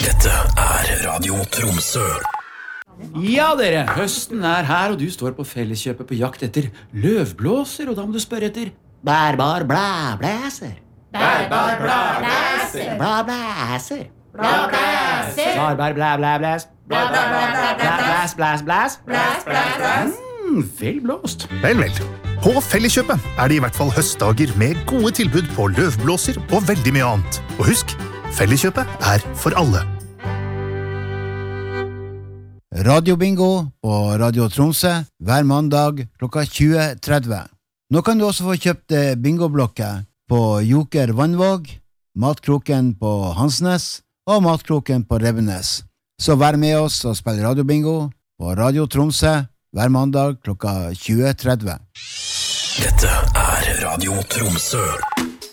Dette Radio Tromsø. Ja dere, høsten her, og du står på Felleskjøpet på jakt etter løvblåser, og da må du spørre etter bærbar blæblæser. Bærbar blæblæser. Blæblæser. Blæblæser. Bærbar blæblæblæs. Blæs, blæs, blæs. Blæs, blæs, blæs. Vel blåst. Vel. På Felleskjøpet det I hvert fall høstdager med gode tilbud på løvblåser og veldig mye annet. Og husk, Felleskjøpet for alle. Radiobingo på Radio Tromsø hver mandag klokka 20:30. Nå kan du også få kjøpt bingoblokker på Joker Vannvåg, Matkroken på Hansnes og Matkroken på Revenes. Så vær med oss og spill radiobingo på Radio Tromsø hver mandag klokka 20:30. Dette Radio Tromsø.